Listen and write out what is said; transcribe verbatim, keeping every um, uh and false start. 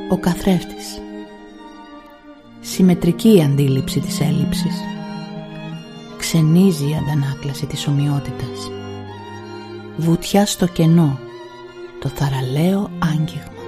Ο καθρέφτης. Συμμετρική η αντίληψη της έλλειψης. Ξενίζει η αντανάκλαση της ομοιότητας. Βουτιά στο κενό, το θαραλέο άγγιγμα.